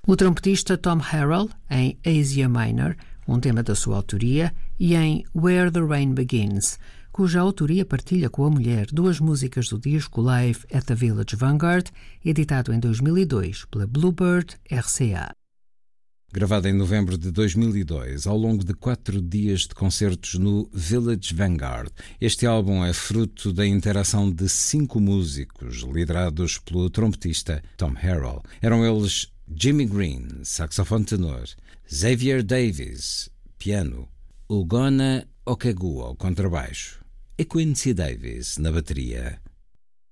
O trompetista Tom Harrell, em Asia Minor, um tema da sua autoria, e em Where the Rain Begins, cuja autoria partilha com a mulher, duas músicas do disco Live at the Village Vanguard, editado em 2002 pela Bluebird RCA. Gravada em novembro de 2002, ao longo de 4 dias de concertos no Village Vanguard. Este álbum é fruto da interação de 5 músicos, liderados pelo trompetista Tom Harrell. Eram eles Jimmy Green, saxofone tenor, Xavier Davis, piano, Ugonna Okegwu ao contrabaixo e Quincy Davis na bateria.